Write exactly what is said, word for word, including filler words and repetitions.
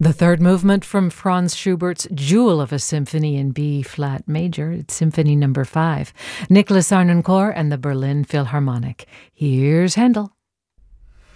The third movement from Franz Schubert's jewel of a symphony in B-flat major, it's Symphony number five, Nicholas Harnoncourt and the Berlin Philharmonic. Here's Handel.